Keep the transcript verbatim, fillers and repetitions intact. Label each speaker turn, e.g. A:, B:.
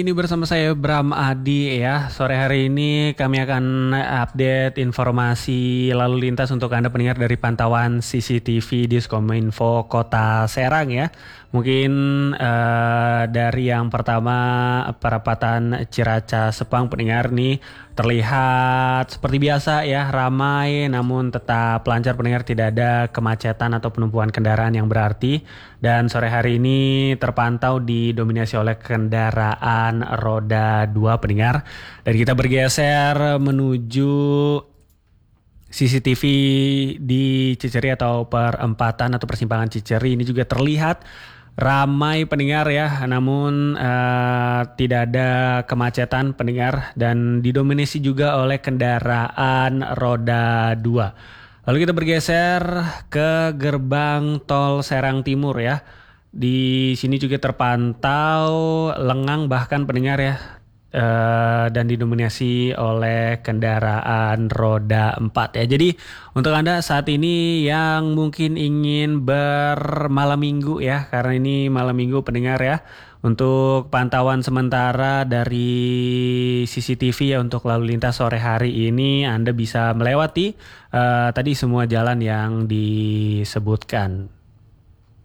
A: Ini bersama saya Bram Adi ya. Sore hari ini kami akan update informasi lalu lintas untuk Anda pendengar dari pantauan C C T V Diskominfo Kota Serang ya. Mungkin eh, dari yang pertama perapatan Ciraca Sepang pendengar nih terlihat seperti biasa ya, ramai namun tetap lancar pendengar, tidak ada kemacetan atau penumpukan kendaraan yang berarti. Dan sore hari ini terpantau didominasi oleh kendaraan roda dua pendengar. Dan kita bergeser menuju C C T V di Ciceri atau perempatan atau persimpangan Ciceri, ini juga terlihat ramai pendengar ya, namun uh, tidak ada kemacetan pendengar dan didominasi juga oleh kendaraan roda dua. Lalu kita bergeser ke gerbang tol Serang Timur ya. Di sini juga terpantau lengang bahkan pendengar ya, uh, dan didominasi oleh kendaraan roda empat ya. Jadi untuk Anda saat ini yang mungkin ingin bermalam minggu ya, karena ini malam minggu pendengar ya, untuk pantauan sementara dari C C T V ya untuk lalu lintas sore hari ini Anda bisa melewati uh, tadi semua jalan yang disebutkan.